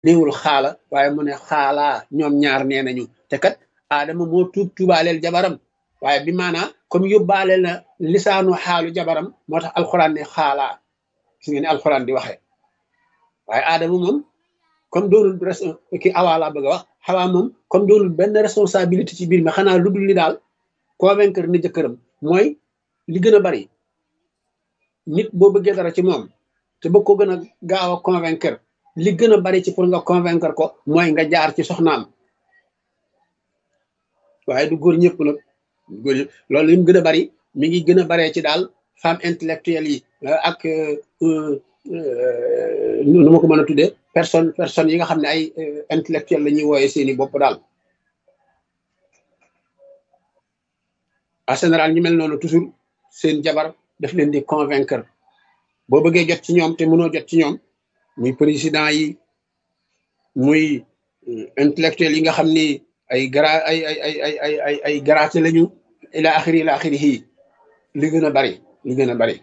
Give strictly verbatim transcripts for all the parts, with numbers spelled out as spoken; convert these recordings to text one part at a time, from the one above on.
néewul xaala waaye mu ne xaalaa ñoom ñaar nee nañu te kat aadama moo tuub tuubaaleel jabaram waaye bi maanaa comme yóbbaale na lisaanu xaalu jabaram moo tax alxuraan ne xaalaa gis nga ne alxuraan di waxee waaye aadama moom comme doonul res ki awaa laa bëgg a wax xawaa moom comme doonul benn responsabilité ci biir mi xanaa lu dul ni daal convaincre ni jëkkëram mooy li gën a bari nit boo bëggee dara ci moom te bëgg ko gën a gaaw a convaincre li gën a bari ci pour nga convaincre ko mooy nga jaar ci soxnaam waaye du góor ñëpp nag góor ñëpp loolu li mu gën a bari mi ngi gën a baree ci daal femme intellectuelle yi ak nu ma ko mën a tuddee personne personne yi nga xam ne ay intellectuelle la ñuy wooyee seeni bopp daal en général ñu mel noonu toujours seen jabar daf leen di convaincre boo bëggee jot ci ñoom te mënoo jot ci ñoom muy président yi muy intellectuel yi nga xam ni ay gra ay ay ay ay ay ay ay garaate lañu ila axiri ila axiri yi li gën a bari li gën a bari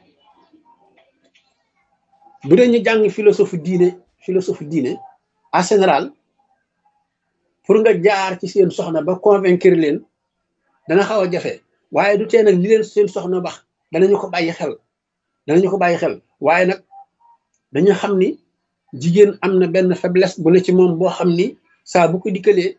bu dee ñu jàng philosophie diine philosophie diine en général pour nga jaar ci seen soxna ba convaincre leen dana xaw a jafe waaye du tee nag li leen seen soxna bax danañu ko bàyyi xel danañu ko bàyyi xel waaye nag dañu xam ni jigéen am na benn faiblesse bu ne ci moom boo xam ni saa bu ko dikkalee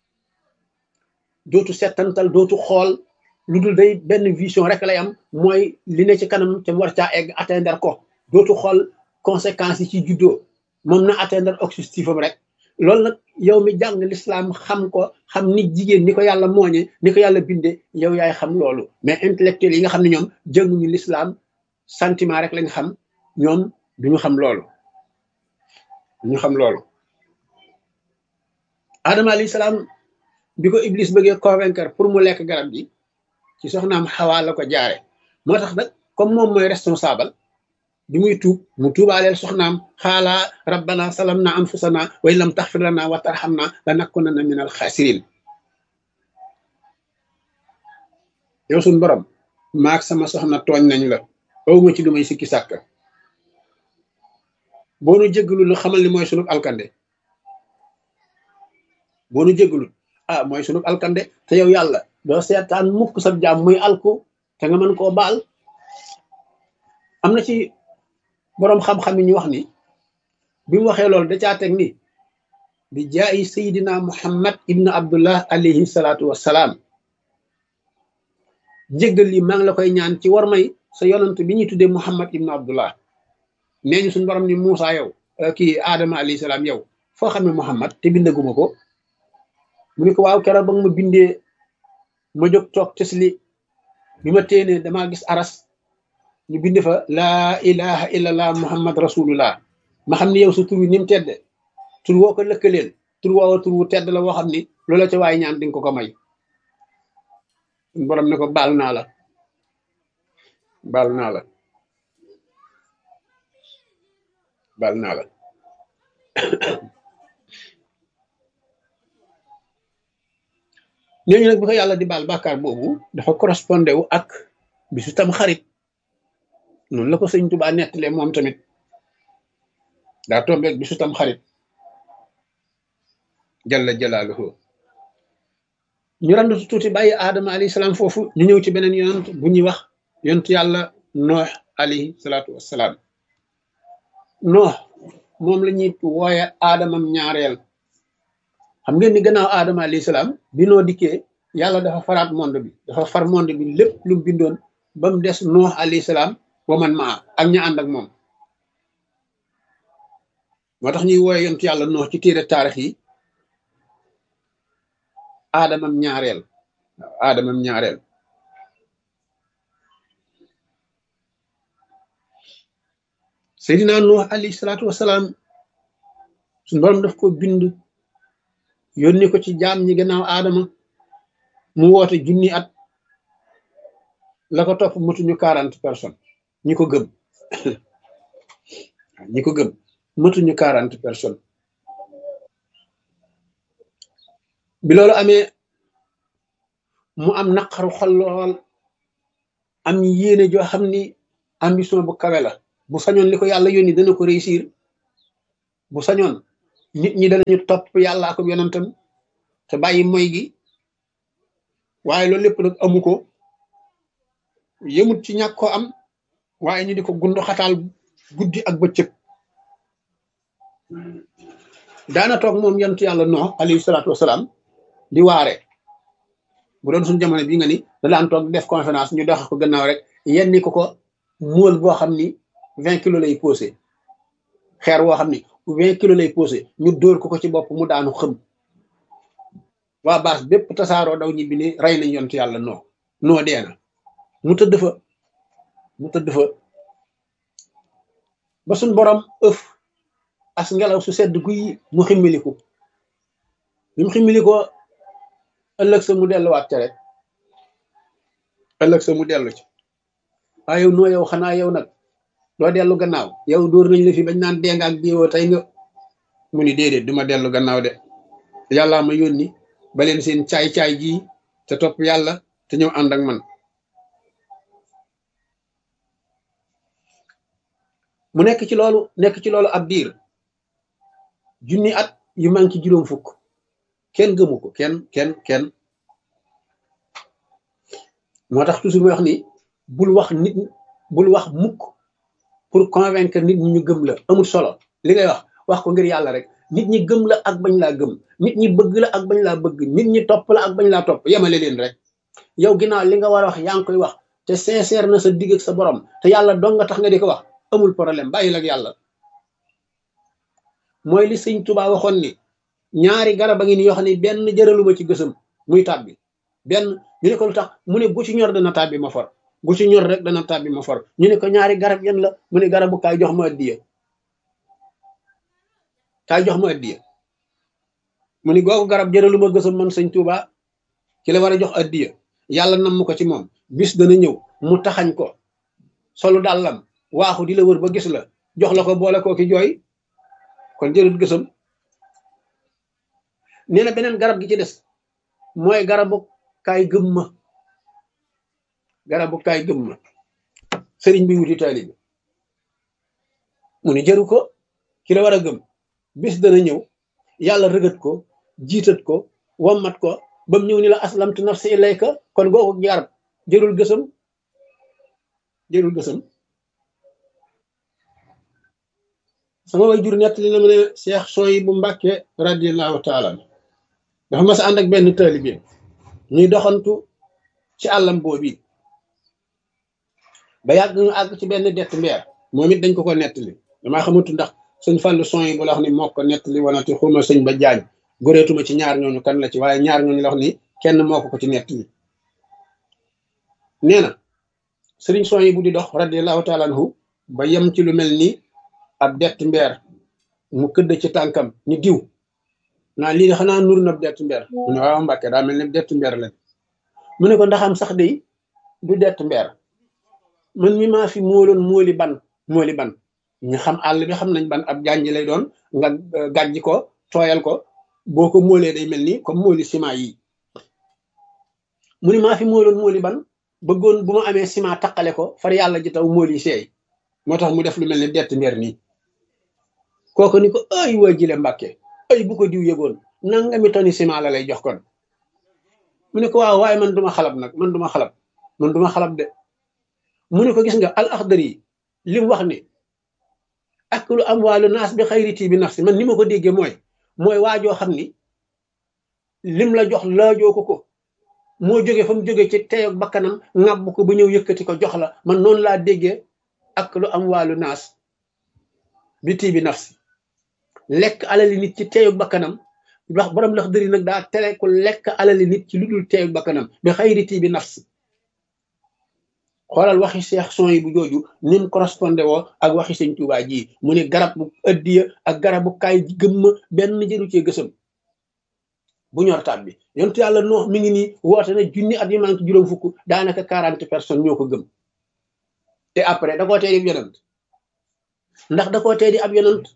dootu settantal dootu xool lu dul day benn vision rek lay am mooy li ne ci kanam te mu war caa egg atteindre ko dootu xool conséquences yi ci juddoo moom na atteindre objectif am rek loolu nag yow mi jàng l'islam xam ko xam ni jigéen ni ko yàlla mooñe ni ko yàlla binde yow yaay xam loolu mais intellectuel yi nga xam ne ñoom jànguñu l'islam sentiment rek lañ xam ñoom duñu xam loolu duñu xam loolu Adama alayhi salaam bi ko Iblis bëggee convaincre pour mu lekk garab gi ci soxnaam Xawaa la ko jaare moo tax nag comme moom mooy responsable bi muy tuub mu tuubaaleel soxnaam xaalaa rabbana salamna anfusana wa in lam taxfir lana wa tarhamna lanakunanna min al xaasirin yow suñ borom maak sama soxna tooñ nañ la awma ci lu may sikki sàkk boo nu jéggalu lu xamal ni mooy sunub alkande boo nu jéggalu ah mooy sunub alkande te yow yàlla doo seetaan mukk sa jaam muy alku te nga mën koo baal am na ci boroom xam-xam yi ñu wax ni bi mu waxee loolu da caa teg ni bi jaayi sayidina muhammad ibnu abdullah alayhi salaatu wassalaam jéggal li maa ngi la koy ñaan ci war may sa yonant bi ñuy tuddee muhammad ibnu abdullah nee ñu suñu borom ni Muusa yow kii Adama alayhi salaam yow foo xam ne muhammad te bindaguma ko mu ne ko waaw keroog ba nga ma bindee ma jóg toog tesli bi ma téenee damaa gis aras ñu bind fa laa ilaha illallah muhammad rasulullah ma xam ni yow sa tur wi ni mu tedde tur woo ko lëkkaleel tur woowa tur wu tedd la woo xam ni loola ca waay ñaan di nga ko ko may borom ne ko baal naa la baal naa la baal naa la ñooñu nag bi ko yàlla di baal bàkkaar boobu dafa correspondé wu ak bisu tam xarit noonu la ko sëñ Tuubaa nettalee moom tamit daa tombeeg bisu tam xarit jalla jalaaluhu ñu randu tuuti bàyyi aadama alayhi salaam foofu ñu ñëw ci beneen yonent bu ñuy wax yonent yàlla noox alayhi salaatu wassalaam noox moom la ñuy wooye aadamam ñaareel xam ngeen ni gannaaw aadama alayhi salaam bi noo dikkee yàlla dafa faraat monde bi dafa far monde bi lépp lu mu bindoon ba mu des noox alayhi salaam wa man maa ak ña ànd ak moom moo tax ñuy wooye yonent yàlla noox ci téere taarix yi aadamam ñaareel waaw aadamam ñaareel seydina nuux alayhi salaatu wasalaam suñu borom daf ko bind yónni ko ci jaam ñi gannaaw aadama mu woote junni at la ko topp matuñu quarante personnes ñi ko gëm ñi ko gëm matuñu quarante personnes bi loolu amee mu am naqaru xol lool am yéene joo xam ni ambition bu kawe la bu sañoon li ko yàlla yónni dana ko réussir bu sañoon nit ñi danañu topp yàlla ak yonentam te bàyyi moy gi waaye loolu lépp nag amu ko yëmut ci ñàkk koo am waaye ñu di ko gundu xataal guddi ak bëccëg daana toog moom yonent yàlla Nuux alayhi salaatu wasalaam di waare bu doon suñu jamono bi nga ni da daan toog def conférence ñu dox ko gannaaw rek yenni ko ko móol boo xam ni vingt kilos lay posé xeer woo xam ni vingt kilos lay posé ñu dóor ko ko ci bopp mu daanu xëm waa baas bépp tasaaroo daw ñibbi ni rey nañ yonent yàlla noo noo dee na mu tëdd fa mu tëdd fa ba suñ borom ëf as ngelaw su sedd guy mu ximmiliku bi mu ximmilikoo ëllëg sa mu delluwaat ca rek ëllëg sa mu dellu ci waaye yow noo yow xanaa yow nag doo dellu gannaaw yow dóor nañ la fi bañ naan dee nga ak diwoo tey nga mu ni déedéet duma dellu gannaaw de yàllaa ma yónni ba leen seen caay-caay ji te topp yàlla te ñëw ànd ak man mu nekk ci loolu nekk ci loolu ab diir junni at yu manqué juróom fukk kenn gëmu ko kenn kenn kenn moo tax toujours muy wax ni bul wax nit bul wax mukk pour convaincre nit ñi ñu gëm la amul solo li ngay wax wax ko ngir yàlla rek nit ñi gëm la ak bañ laa gëm nit ñi bëgg la ak bañ laa bëgg nit ñi topp la ak bañ laa topp yemale leen rek yow ginnaaw li nga war a wax yaa ngi koy wax te sincère na sa digg ak sa borom te yàlla dong nga tax nga di ko wax amul problème bàyyi la ak yàlla mooy li sëñ Tuubaa waxoon ni ñaari garab a ngi ni yoo xam ne benn jëraluma ci gësam muy tàbbi benn ñu ne ko lu tax mu ne gu ci ñor dana tàbbi ma for gu ci ñor rek dana tàbbi ma for ñu ne ko ñaari garab yan la mu ne garabu kaay jox ma addiya kaay jox ma addiya mu ni googu garab jëraluma gësam man sëñ Tuubaa ki la war a jox addiya yàlla nam mu ko ci moom bis dana ñëw mu taxañ ko solu dàllam waaxu di la wër ba gis la jox la ko boole koo ki jooy kon jërut gësam nee na beneen garab gi ci des mooy garabu kaay gëm ma garabu kaay gëm ma sëriñ bi wuti taalibe mu ni jëru ko ki la war a gëm bis dana ñëw yàlla rëgët ko jiitat ko wammat ko ba mu ñëw ni la aslamtu nafsi ilayka kon googu garab jërul gësam jërul gësam sama way jur nett li na ma ne Cheikh Souhaïbou Mbacké radiallahu taala dafa mas a ànd ak benn taalibe ñuy doxantu ci àllam boobi ba yàgg ñu àgg ci benn dett mbeer moom it dañ ko ko nettali damaa xamatu ndax sëñ Fallou Souhaïbou la wax ni moo ko nettali wanati xuma sëñ ba jaañ goreetuma ci ñaar ñooñu kan la ci waaye ñaar ñooñu la wax ni kenn moo ko ko ci nettali nee na sëriñ Souhaïbou di dox radiallahu taala anhu ba yem ci lu mel ni ab dett mbeer mu këdd ci tànkam ni diw naa lii de xanaa nur na dett mbeer mu ne waaw Mbàkke daa mel ne dett mbeer la mu ne ko ndaxam sax de du dett mbeer man mi maa fi móoloon móoli ban móoli ban ñu xam àll bi xam nañ ban ab jànj lay doon nga gàjj ko tooyal ko boo ko móolee day mel ni comme móoli ciment yi mu ne maa fi móoloon móoli ban bëggoon bu ma amee ciment taqale ko far yàlla ji taw móoli seey moo tax mu def lu mel ni dett mbeer nii kooku ni ko ay waa jile Mbàkke ay bu ko diw yëgoon nangami toni ciment la lay jox kon mu ne ko waaw waaye man duma xalab nag man duma xalab man duma xalab de mu ne ko gis nga al axdar yi li mu wax ni aklu amwaalu naas bi xayriti bi nafsi man ni ma ko déggee mooy mooy waajoo xam ni lim la jox laajoo ko ko moo jóge fa mu jóge ci teyoog bakkanam ŋàbb ko ba ñëw yëkkati ko jox la man noonu laa déggee aklu amwaalu naas bi tii bi nafsi lekk alali nit ci teyoog bakkanam wax borom lax dëri nag daa tere ku lekk alali nit ci lu dul teyoog bakkanam bi xayriti bi nafsi xoolal waxi Cheikh Souhaïbou jooju ni mu correspondé woo ak waxi sëñ Tuubaa ji mu ne garab bu ëddiya ak garabu kaay gëmma benn jëru cee gësam bu ñor taat bi yontu yàlla Nuux mi ngi nii woote na junni at yi manque juróom fukk daanaka quarante personnes ñoo ko gëm te après da koo tee di ab yonant ndax da koo tee di ab yonant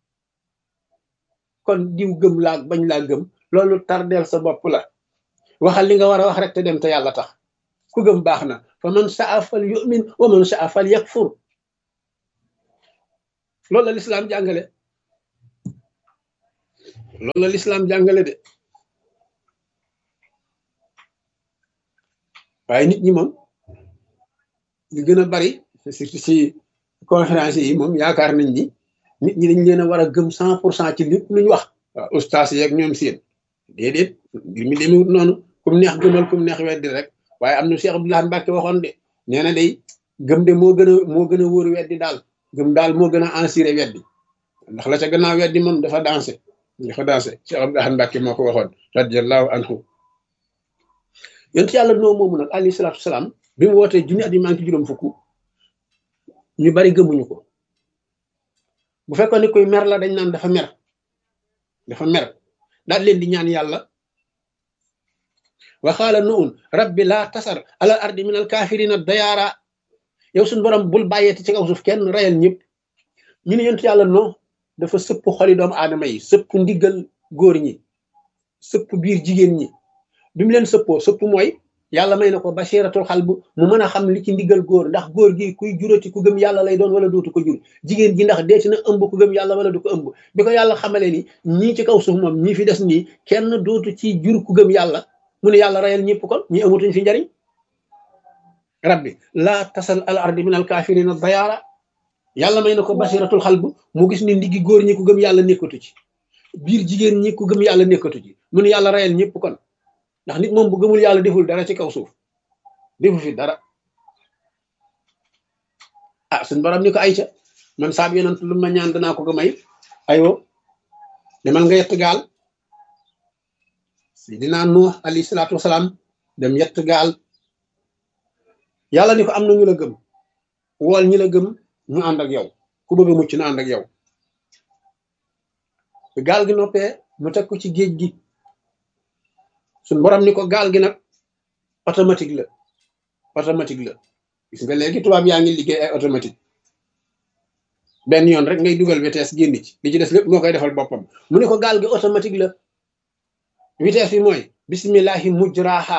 kon diw gëm laa bañ laa gëm loolu tardeel sa bopp la waxal li nga war a wax rek te dem te yàlla tax ku gëm baax na fa man saa fal yu'min wa man saa fal yakfur loolu la lislaam jàngale loolu la lislaam jàngale de waaye nit ñi moom li gën a bari surtout ci conférence yi moom yaakaar nañ ni nit ñi dañ leen a war a gëm cent pour cent ci lépp lu ñu wax waaw ustaas yeeg ñoom seen déedéet mbir mi demewut noonu kum neex gëmal kum neex weddi rek waaye am na Cheikh Abdoulaye Mbacke waxoon de nee na day gëm de moo gën a moo gën a wóor weddi daal gëm daal moo gën a assuré weddi ndax la ca gannaaw weddi moom dafa dansé dafa dansé Cheikh Abdoulaye Mbacke moo ko waxoon radiyallahu anhu yonent yàlla noo moomu nag alayhi salaatu salaam bi mu wootee junni at yi manqué juróom fukk ñu bari gëmuñu ko bu fekkoon ne koy mer la dañ naan dafa mer dafa mer daal leen di ñaan yàlla waxaala nuun rabbi laa tasar alal ardi min al kaafirina dayaara yow suñu borom bul bàyyeeti ci kaw suuf kenn rayal ñëpp ñu ne yonent yàlla non dafa sëpp xoli doomu aadama yi sëpp ndiggal góor ñi sëpp biir jigéen ñi bi mu leen sëppoo sëpp mooy yàlla may na ko basiratul xal bu mu mën a xam li ci ndiggal góor ndax góor gi kuy jurati ku gëm yàlla lay doon wala dootu ko jur jigéen ji ndax deeti na ëmb ku gëm yàlla wala du ko ëmb bi ko yàlla xamale ni ñii ci kaw suuf moom ñii fi des nii kenn dootu ci jur ku gëm yàlla mu ne yàlla rayal ñëpp kon ñi amatuñ fi njariñ rabbi laa tasal al ardi min al kafirina dayaara yàlla may na ko basiratul xal bu mu gis ni ndiggi góor ñi ku gëm yàlla nekkatu ci biir jigéen ñi ku gëm yàlla nekkatu ci mu ne yàlla rayal ñëpp kon ndax nit moom bu gëmul yàlla deful dara ci kaw suuf defu fi dara ah suñ borom ni ko ayca man saab yonent lu ma ñaan danaa ko ko may aywo demal nga yett gaal Seydina Nuux alayhi salaatu wasalaam dem yett gaal yàlla ni ko am na ñu la gëm wool ñi la gëm ñu ànd ak yow ku bëgg a mucc na ànd ak yow gaal gi noppee mu teg ko ci géej gi suñ borom ni ko gaal gi nag automatique la automatique la gis nga léegi tubaab yaa ngi liggéey ay automatique benn yoon rek ngay dugal vitesse génn ci li ci des lépp moo koy defal boppam mu ne ko gaal gi automatique la vitesse bi mooy bismillahi mujraha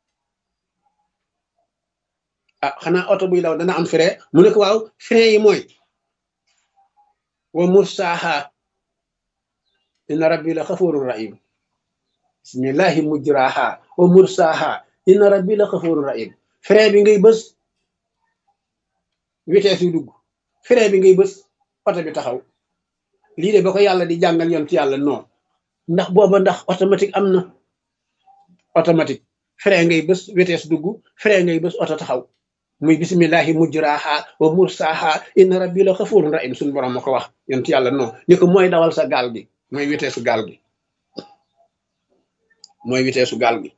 ah xanaa oto buy daw dana am frein mu ne ko waaw frein yi mooy wa mursaha inna rabbi la xafurur rahim bismillahi mujraha wa mursaha inna rabbi la xafurur rahim frein bi ngay bës vitesse yu dugg frein bi ngay bës oto bi taxaw lii de ba ko yàlla di jàngal yoon ci yàlla non ndax booba ndax automatique am na automatique frein ngay bës vitesse dugg frein ngay bës oto taxaw muy bismillahi mujraha wa mursaha inna rabbi la xafurur rahim suñu borom ma ko wax yoon ci yàlla non ni ko mooy dawal sa gaal gi mooy vitesse gaal gi mooy vitesse gaal gi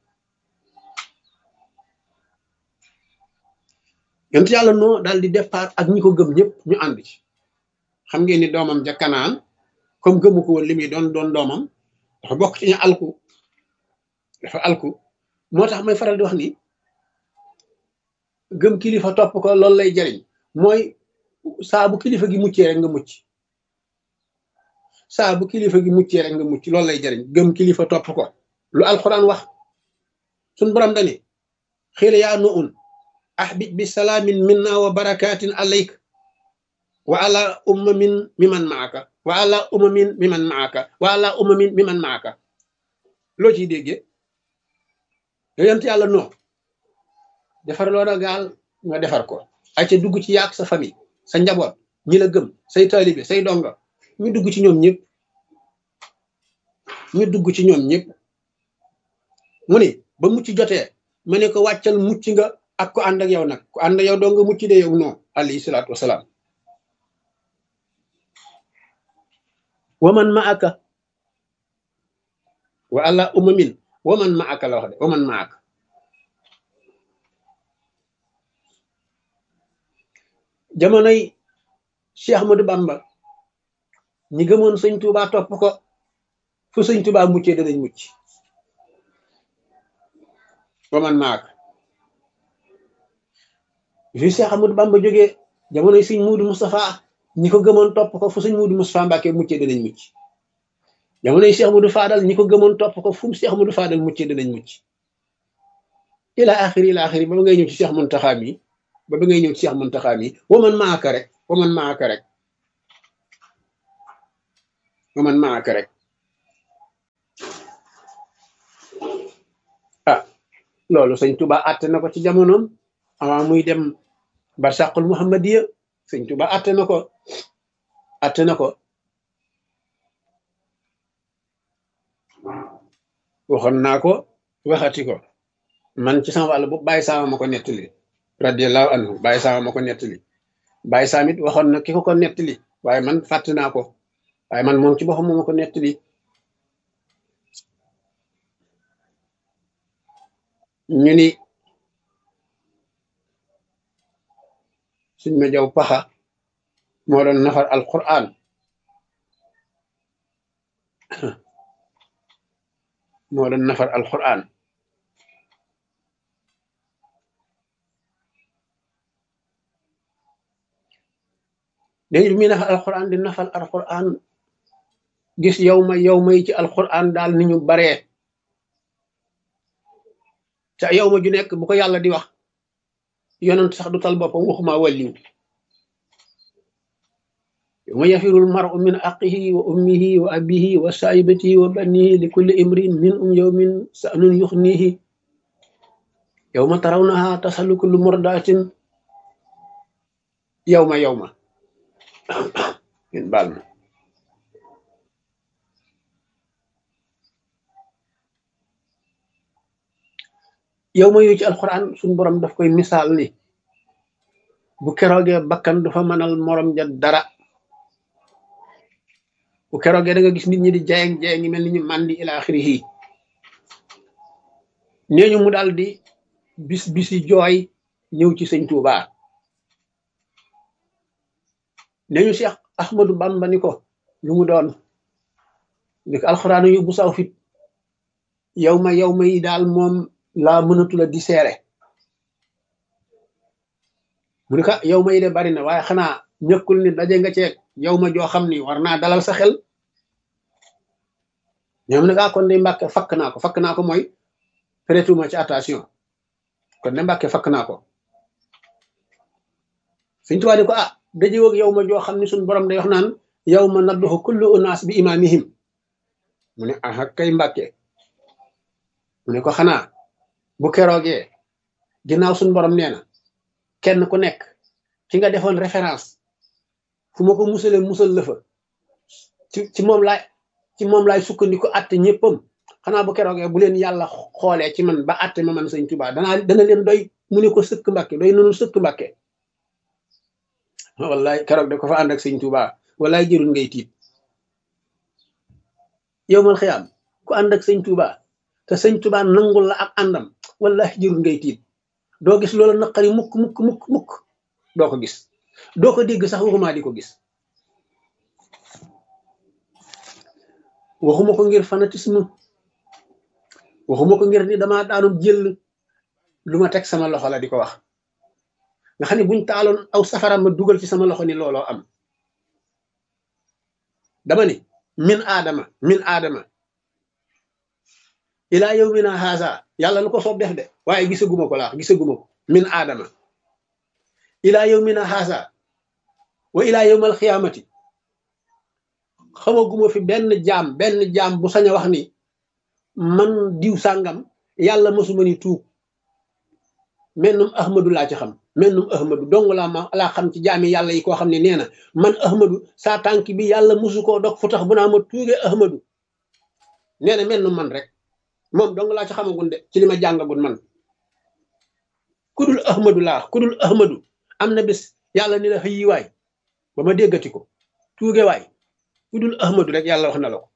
yonent yàlla noo daal di départ ak ñi ko gëm ñëpp ñu ànd ci xam ngeen ni doomam ja Kanaan comme gëmu ko woon li muy doon doon doomam dafa bokk ci ñu alku dafa alku moo tax may faral di wax ni gëm kilifa topp ko loolu lay jariñ mooy saa bu kilifa gi muccee rek nga mucc saa bu kilifa gi muccee rek nga mucc loolu lay jariñ gëm kilifa topp ko lu alquran wax suñ borom dani xiila yaa nu un ahbib bi salaamin minna wa barakatin alayk wa ala ummamin miman maaka wa ala ummamin miman maaka wa ala ummamin miman maaka loo ciy déggee yonent yàlla noo defar loola gaal nga defar ko ay ca dugg ci yaak sa famille sa njaboot ñi la gëm say taalibe say donga ñu dugg ci ñoom ñëpp ñu dugg ci ñoom ñëpp mu ne ba mucc jotee ma ne ko wàccal mucc nga ak ko ànd ak yow nag ku ànd ak yow doo nga mucc de yow non alayhi salaatu wasalaam waman ma aka wa ala umamin waman ma aka la wax de waman ma aka jamonoy Cheikh Ahmadou Bamba ñi gëmoon sëñ Tuubaa topp ko fu sëñ Tuubaa muccee danañ mucc waman ma aka fi Cheikh Ahmadou Bamba jógee jamonoy sëñ Muudu Moustapha ñi ko gëmoon topp ko fu sëñ Muudu Moustapha Mbàkke muccee danañ mucc jamonoy Cheikh Ahmadou Fadal ñi ko gëmoon topp ko fu Cheikh Ahmadou Fadal muccee danañ mucc ila axiri ila axiri ba ba ngay ñëw ci Cheikh Muntaxa mi ba ba ngay ñëw ci Cheikh Muntaxa mi waman maaka rek waman maaka rek waman maaka rek loolu sëñ Tuba àtte na ko ci jamonoom avant muy dem barsàqul muhammadiya sëñ Tuba àtte na ko àtte na ko waxoon naa ko waxati ko man ci sama wàll bu bàyyi saama ma ko nettali radiallahu anhu bàyyi saama ma ko nettali bàyyi saamit waxoon na ki ko ko nettali waaye man fàtte naa ko waaye man moom ci boppam moo ma ko nettali ñu ni suñ ma jaw paxa moo doon nafar alquran moo doon nafar alquran léegi bi muy nafar alquran di nafar alquran gis yow ma yow ma yi ci alquran daal ni ñu baree te yow ma ju nekk bu ko yàlla di wax yonent sax du tal boppam waxuma wàlliw yawma yafirul mar'u min aqihi wa ummihi wa abihi wa saahibatihi wa banihi li kulli imrin minhum yawmin sa'nun yuxnihi yawma tarawnaha tasalu kullu murdatin yawma yawma ngeen baal ma yow ma yu ci alquran suñ borom daf koy misaal ni bu keroogee bakkan du fa mënal morom ja dara bu keroogee da nga gis nit ñi di jayeng jayeng ngi mel ni ñu màndi ila axirihi nee ñu mu daal di bis bisi jooy ñëw ci sëñ Tuuba nee ñu Cheikh Ahmadou Bamba ni ko lu mu doon ni ko alxuraan yu bu saw fit yow ma yow ma yi daal moom laa mënatula di seere mu ni ko yow ma yi de bari na waaye xanaa ñëkkul ni daje nga ceeg yow ma joo xam ni war naa dalal sa xel ñoom ne kaa kon de Mbàkke fakk naa ko fakk naa ko mooy prêtuma ci attention kon de Mbàkke fakk naa ko Sëñ Tuubaa ni ko ah daje woog yow ma joo xam ni suñ borom day wax naan yow ma nadduxu kullu unaas bi imaamihim mu ne aha kay Mbàkke mu ne ko xanaa bu keroogee ginnaaw suñ borom nee na kenn ku nekk ki nga defoon référence fu ma ko musale musal la fa ci ci moom laay ci moom laay sukkandiku atte ñëppam xanaa bu keroogee bu leen yàlla xoolee ci man ba atte ma man sëñ Tuubaa danaa dana leen doy mu ne ko sëkk Mbàkke doy nanu sëkk Mbàkke wallaay keroog de ko fa ànd ak sëñ Tuubaa wallaay jërul ngay tiit yow mal xiyaam ku ànd ak sëñ Tuubaa te sëñ Tuubaa nangul la ak àndam wallaay jërul ngay tiit doo gis loolu naqari mukk mukk mukk mukk doo ko gis doo ko dégg sax waxuma di ko gis waxuma ko ngir fanatisme waxuma ko ngir ni dama daanum jël lu ma teg sama loxo la di ko wax nga xam ne buñ taaloon aw safara ma dugal ci sama loxo ni looloo am dama ni min aadama min aadama ilaa yawmina haasa yàlla lu ko soob def de waaye gisaguma ko laax gisaguma ko min aadama ilaa yawmina haasa wa ilaa yawmal xiyaamati xamaguma fi benn jaam benn jaam bu sañ a wax ni man diw sàngam yàlla mosuma ni tuub mennum ahmadu laa ci xam mennum ahmadu dong laa ma laa xam ci jaami yàlla yi koo xam ne nee na man ahmadu saa tànk bi yàlla mosu koo dog fu tax bu naa ma tuugee ahmadu nee na mennum man rek moom dong laa ci xamagun de ci li ma jàngagun man kudul ahmadu laa kudul ahmadu am na bis yàlla ni la xëyi waay ba ma déggati ko tuuge waay kudul ahmadu rek yàlla wax na la ko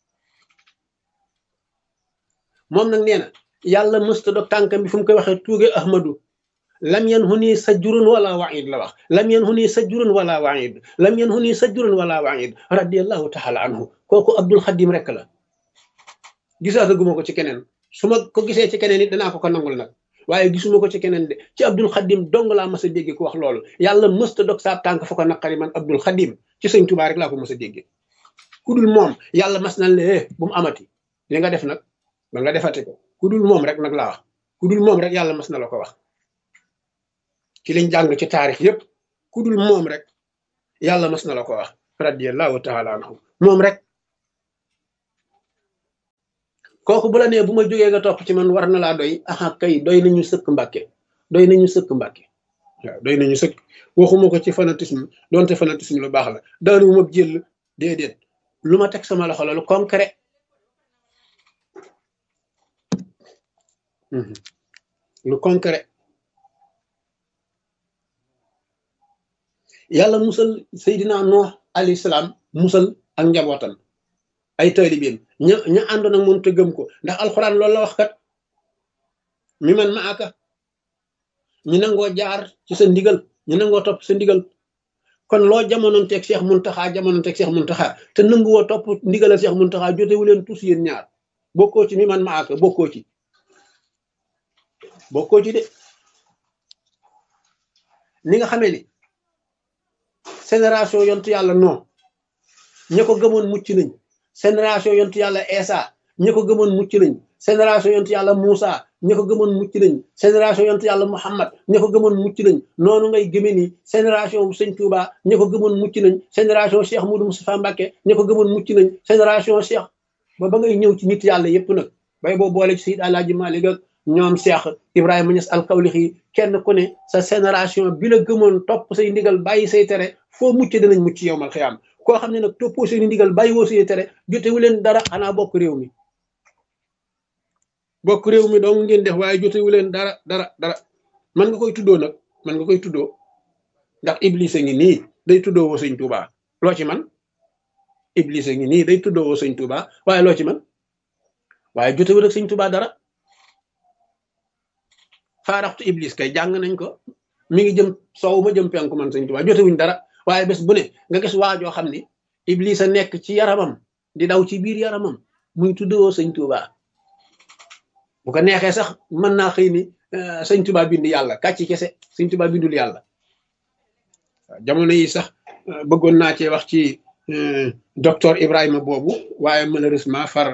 moom nag nee na yàlla mësta dog tànkam bi fu mu koy waxee tuuge ahmadu lam yan hu nii sajjurun wala waid la wax lam yan hu nii sajjurun wala waid lam yan hu nii sajjurun wala waid radiallahu taala anhu kooku abdul xadim rek la gisaataguma ko ci keneen su ma ko gisee ci keneen it danaa ko ko nangul nag waaye gisuma ko ci keneen de ci abdul xadim dong laa mas a dégge ku wax loolu yàlla mësta dog saa tànk fu ko naqari man abdul xadim ci sëñ Tuubaa rek laa ko mas a dégge ku dul moom yàlla mas na le bu mu amati li nga def nag ba nga defati ko ku dul moom rek nag laa wax ku dul moom rek yàlla mas na la ko wax ci liñ jàng ci taarix yépp ku dul moom rek yàlla mas na la ko wax radiyallahu taala anhu moom rek kooku bu la nee bu ma jógee nga topp ci man war na laa doy aha kay doy nañu sëkk mbàkke doy nañu sëkk mbàkke waaw doy nañu sëkk waxuma ko ci fanatisme donte fanatisme lu baax la daanu ma jël déedéet lu ma teg sama loxo la lu concret lu concret yàlla musal Seydina Nuux alayhi salaam musal ak njabootam ay taalibeem ña ña àndoon ak moom te gëm ko ndax alxuraan loolu la wax kat mi man ma aka ñu nangoo jaar ci sa ndigal ñu nangoo topp sa ndigal kon loo jamonoon teeg Cheikh Muntaxa jamonoon teeg Cheikh Muntaxa te nanguwoo topp ndigalal Cheikh Muntaxa jotewu leen tous yéen ñaar bokkoo ci mi man ma aka bokkoo ci bokkoo ci de ni nga xamee ni génération yontu yàlla non ña ko gëmoon mucc nañ génération yontu yàlla Eesa ña ko gëmoon mucc nañ génération yontu yàlla Moussa ña ko gëmoon mucc nañ génération yontu yàlla Muhammad ña ko gëmoon mucc nañ noonu ngay gëme ni génération Sëñ Touba ña ko gëmoon mucc nañ génération Cheikh Moudou Moustapha Mbacké ña ko gëmoon mucc nañ génération Cheikh ba ba ngay ñëw ci nit yàlla yépp nag bay boo boole ci Seydi Alaaji Maalik ak ñoom Cheikh Ibrahima Niass Alkawlixi kenn ku ne sa génération bi la gëmoon topp say ndigal bàyyi say tere foo mucc danañ mucc yow mal xiyaam koo xam ne nag toppoo say ndigal bàyyi woo say tere jotewu leen dara xanaa bokk réew mi bokk réew mi dong ngeen def waaye jotewu leen dara dara dara man nga koy tuddoo nag man nga koy tuddoo ndax Iblis a ngi nii day tuddoo woo Sëñ Tuubaa loo ci man Iblis a ngi nii day tuddoo woo Sëñ Tuubaa waaye loo ci man waaye jotewu ak Sëñ Tuubaa dara faaraxtu Iblis kay jàng nañ ko mi ngi jëm soow ma jëm penku man Sëñ Tuubaa jotewuñ dara waaye bés bu ne nga gis waajoo xam ni Iblis a nekk ci yaramam di daw ci biir yaramam muy tuddoo Sëñ Tuubaa bu ko neexee sax mën naa xëy ni Sëñ Tuubaa bind yàlla kàcc kese Sëñ Tuubaa bindul yàlla jamono yi sax bëggoon naa cee wax ci docteur Ibrahima boobu waaye malheureusement far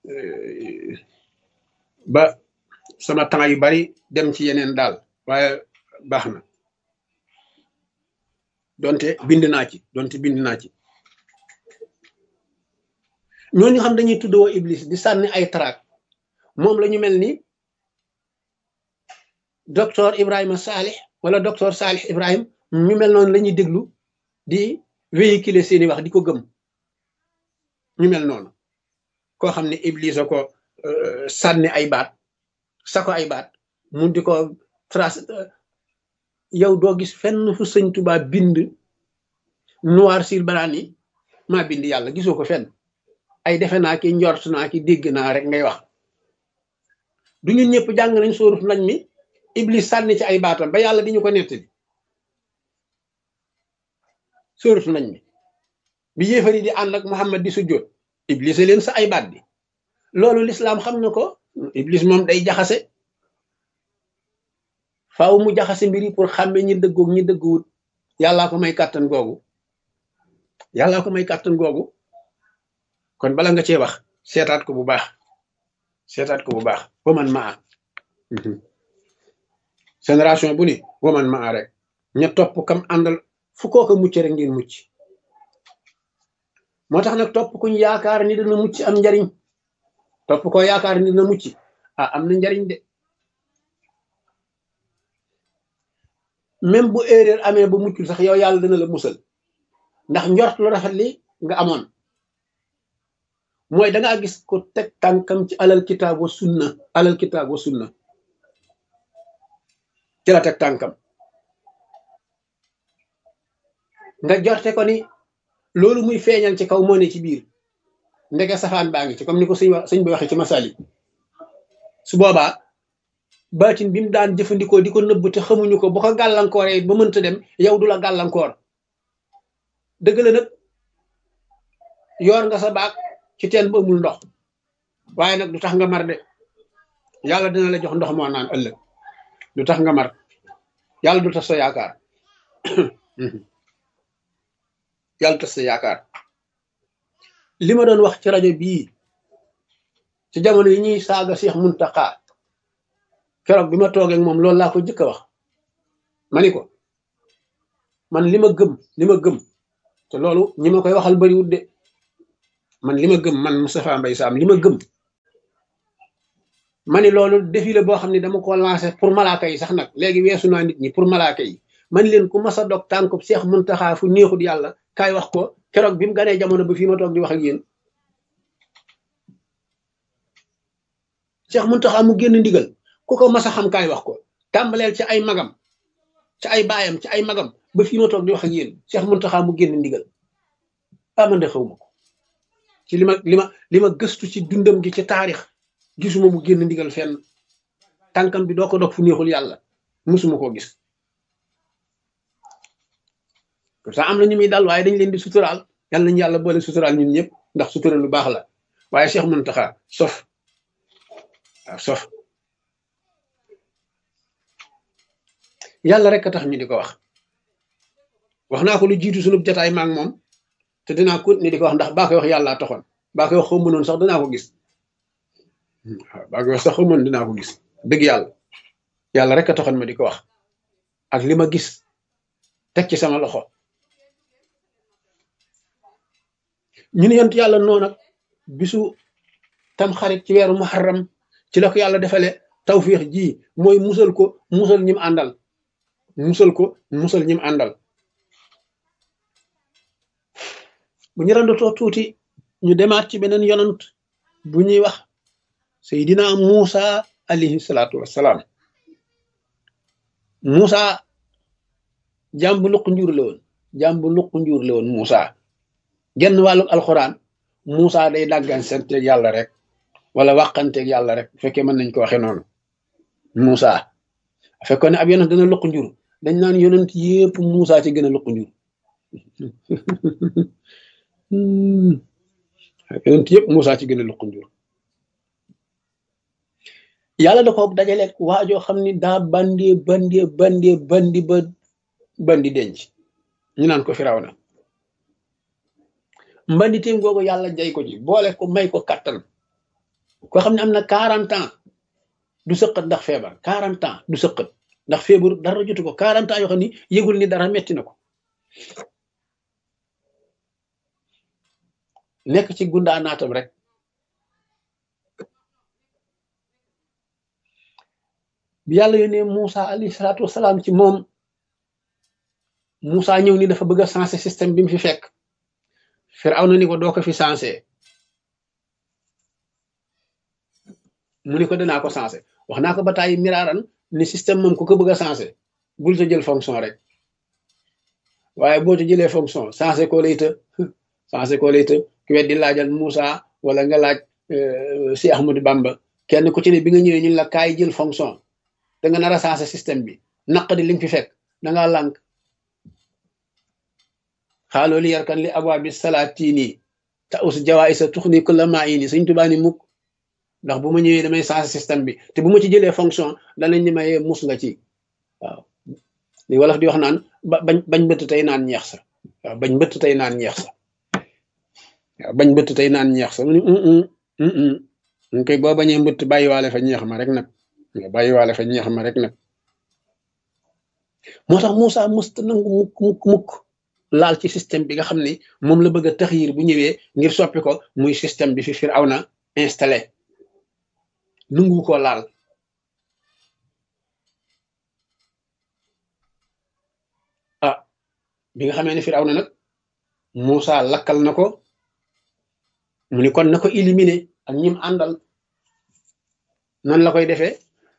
ba sama temps yu bari dem ci yeneen daal waaye baax na donte bind naa ci donte bind naa ci ñooñu xam dañuy tuddoo Iblis di sànni ay traak moom la ñu mel ni docteur Ibrahima Salih wala docteur Salih Ibrahim ñu mel noonu la ñuy déglu di véhiculer seeni wax di ko gëm ñu mel noonu koo xam ne Iblis a ko sànni ay baat sa ko ay baat mu di ko trace yow doo gis fenn fu Sëñ Tuubaa bind noir sur blanc ni maa bind yàlla gisoo ko fenn ay defe naa ki njort naa ki dégg naa rek ngay wax du ñun ñëpp jàng nañ sóorut nañ mi Iblis sànni ci ay baatam ba yàlla di ñu ko nettali sóorut nañ mi bi yéefari di ànd ak Muhammad di sujjóot Iblis a leen sa ay baat bi loolu lislaam xam na ko Iblis moom day jaxase faaw mu jaxase mbiri pour xàmme ñi dëggoog ñi dëgguwut yàllaa ko may kàttan googu yàllaa ko may kàttan googu kon bala nga cee wax seetaat ko bu baax seetaat ko bu baax waman maa génération bu ni waman maa rek ña topp kam àndal fu kooka mucc rek ngeen mucc moo tax nag topp kuñ yaakaar ni dana mucc am njariñ topp ko yaakaar ni dana mucc ah am na njariñ de même bu erreur amee ba muccul sax yow yàlla dana la musal ndax njort lu rafet li nga amoon mooy dangaa gis ko teg tànkam ci alal kitaab wa sunna alal kitaab wa sunna ci la teg tànkam nga jorte ko ni loolu muy feeñal ci kaw moo ne ci biir ndeke safaan baa ngi ci comme ni ko sëñ wax sëñ bi waxee ci masali su boobaa baatin bi mu daan jëfandikoo di ko nëbb te xamuñu ko bu ko gàllankooree ba mënta dem yow du la gàllankoor dëgg la nag yoor nga sa baag ci teen ba amul ndox waaye nag du tax nga mar de yàlla dina la jox ndox moo naan ëllëg du tax nga mar yàlla du tax sa yaakaar yàlla tas sa yaakaar li ma doon wax ci rajo bii ci jamono yi ñuy saaga Cheikh Muntaxa keroog bi ma toogee ak moom loolu laa ko jëkk a wax ma ni ko man li ma gëm li ma gëm te loolu ñi ma koy waxal bariwut de man li ma gëm man Moustapha Mbaye Sam li ma gëm ma ni loolu défilé boo xam ne dama ko lancé pour malaaka yi sax nag léegi weesu naa nit ñi pour malaaka yi man leen ku mas a dog tànkub Seex Muntaxa fu neexut yàlla kaay wax ko keroog bi mu ganee jamono ba fii ma toog di wax ak yéen Seex Muntaxa mu génn ndigal ku ko mas a xam kaay wax ko tàmbaleel ci ay magam ci ay baayam ci ay magam ba fii ma toog di wax ak yéen Seex Muntaxa mu génn ndigal amande xaw ma ko ci li ma li ma li ma gëstu ci dundam gi ci taarix gisuma mu génn ndigal fenn tànkam bi doo ko dog fu neexul yàlla musuma koo gis comme ça am na ñu muy dal waaye dañ leen di suturaal yàlla nañu yàlla boole suturaal ñun ñëpp ndax sutura lu baax la waaye Cheikh Muntaxa sof waaw sof yàlla rek a tax ñu di ko wax wax naa ko lu jiitu sunub jataay maak moom te dinaa ko ni di ko wax ndax baa koy wax yàllaa taxoon baa koy wax xaw mënoon sax dinaa ko gis waaw baa koy wax sax xaw mën dinaa ko gis dëgg yàlla yàlla rek a taxoon ma di ko wax ak li ma gis teg ci sama loxo ñu ne yonent yàlla noonu nag bisu tam xarit ci weeru muharram ci la ko yàlla defale tawfiix ji mooy musal ko musal ñim àndal musal ko musal ñim àndal bu ñu randatoo tuuti ñu demaat ci beneen yonant bu ñuy wax Seydina Muusa alayhi salaatu wassalaam Muusa jàmbu luq njur la woon jàmbu luq njur la woon Muusa genn wàllu alxuraan Muusa day dàggan santeeg yàlla rek wala waxanteeg yàlla rek bu fekkee mën nañ ko waxee noonu Muusa fekkoon ne ab yonent dana luq njur dañ naan yonent yépp Muusa ci gën a luq njur yonent yëpp Muusa ci gën a luq njur yàlla da ko dajaleeg waajoo xam ni daa bandee bandee bandee bandi ba bandi denc ñu naan ko Firawna mbanditeem googu yàlla jay ko ci boole ko may ko kattan koo xam ne am na quarante ans du sëqat ndax feebar quarante ans du sëqat ndax feebar dara jotu ko quarante ans yoo xam ni yëgul ni dara metti na ko nekk ci gundaa naatam rek bi yàlla yónnee Muusa alayhi salaatu wasalaam ci moom Muusa ñëw ni dafa bëgg a sensé système bi mu fi fekk Firawna ni ko doo ko fi sensé mu ni ko danaa ko sensé wax naa ko ba tàyyi miraaran ni système moom ku ko bëgg a sensé bul ta jël fonction rek waaye boo ta jëlee fonction sensé ko lay të sensé ko lay të ku weddi laajal Muusa wala nga laaj si Ahmadu Bamba kenn ku ci ne bi nga ñëwee ñun la kaay jël fonction da nga nar a sensé système bi naq di li nga fi fekk da ngaa lànk xaaloo li yarkan li abwaabi salaatini ta us jawaay sa tux ni kulla maa ini Sëñ Tuubaa ni mukk ndax bu ma ñëwee damay sensé système bi te bu ma ci jëlee fonction danañ ni mayee mus nga ci waaw li wolof di wax naan ba bañ bañ bëtt tey naan ñeex sa waaw bañ bëtt tey naan ñeex sa waaw bañ bëtt tey naan ñeex sa mu ni ñu koy boo bañee mbëtt bàyyiwaale fa ñeex ma rek nag nga bàyyiwaale fa ñeex ma rek nag moo tax Muusa musta nangu mukk mukk mukk laal ci système bi nga xam ni moom la bëgg a taxyir bu ñëwee ngir soppi ko muy système bi fi Firawna installé nangu ko laal ah bi nga xamee ne Firawna nag Muusa lakkal na ko mu ni kon na ko éliminer ak ñim àndal noonu la koy defee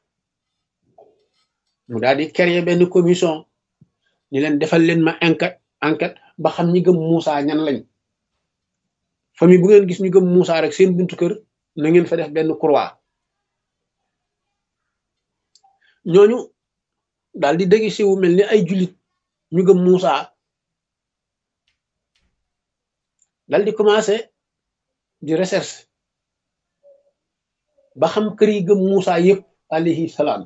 mu daal di créer benn commission ni leen defal leen ma enquête enquête ba xam ñi gëm Muusa ñan lañ famille bu ngeen gis ñu gëm Muusa rek seen buntu kër na ngeen fa def benn croix ñooñu daal di dëgg siwu mel ni ay jullit ñu gëm Muusa daal di commencé di recherche ba xam kër yi gëm Muusa yëpp alayhi salaam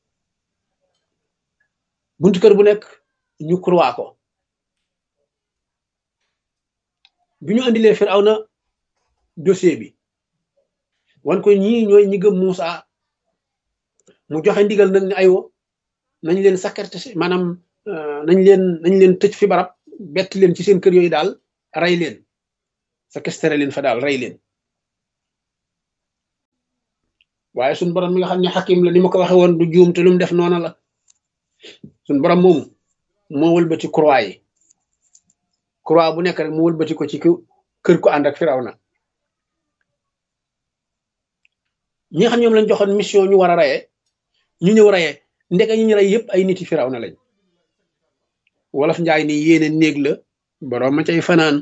buntu kër bu nekk ñu croix ko bi ñu andilee Firawna dossier bi wan ko ñii ñooy ñi gëm Muusa mu joxe ndigal nag ni aywo nañ leen sakkarte maanaam nañ leen nañ leen tëj fi barab bett leen ci seen kër yooyu daal rey leen séquestré leen fa daal rey leen waaye suñ borom mi nga xam ne xakim la ni ma ko waxe woon du juum te lu mu def noona la suñ borom moomu moo wëlbati croix yi croix bu nekk rek mu wëlbati ko ci kër ko ànd ak Firawna ñi nga xam ñoom lañ joxoon mission ñu war a rayee ñu ñëw rayee ndeke ñu ñu rey yëpp ay niti Firawna lañ wolof njaay ni yéene néeg la borom ma cay fanaan